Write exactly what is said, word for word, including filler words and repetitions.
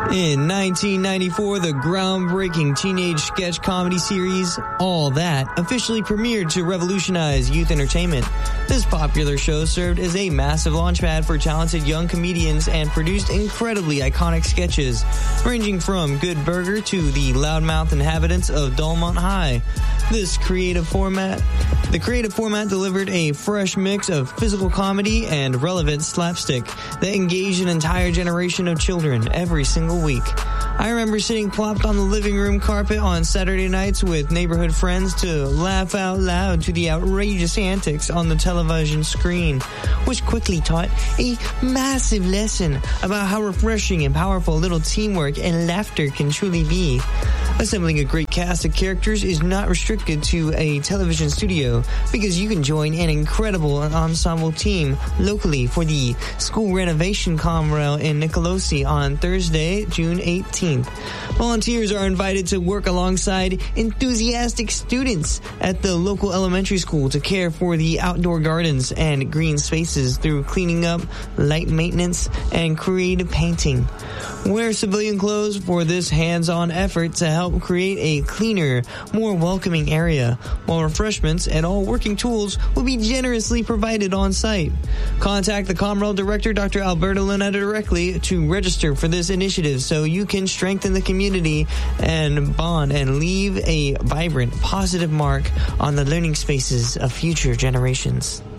In nineteen ninety-four, the groundbreaking teenage sketch comedy series, All That, officially premiered to revolutionize youth entertainment. This popular show served as a massive launchpad for talented young comedians and produced incredibly iconic sketches, ranging from Good Burger to the loudmouth inhabitants of Dolmont High. This creative format, the creative format delivered a fresh mix of physical comedy and relevant slapstick that engaged an entire generation of children every single week. I remember sitting plopped on the living room carpet on Saturday nights with neighborhood friends to laugh out loud to the outrageous antics on the television screen, which quickly taught a massive lesson about how refreshing and powerful little teamwork and laughter can truly be. Assembling a great cast of characters is not restricted to a television studio because you can join an incredible ensemble team locally for the school renovation Comrail in Nicolosi on Thursday, June eighteenth. Volunteers are invited to work alongside enthusiastic students at the local elementary school to care for the outdoor gardens and green spaces through cleaning up, light maintenance, and creative painting. Wear civilian clothes for this hands-on effort to help create a cleaner, more welcoming area, while refreshments and all working tools will be generously provided on site. Contact the Comrail director, Doctor Alberto Luneta, directly to register for this initiative so you can strengthen the community and bond and leave a vibrant, positive mark on the learning spaces of future generations.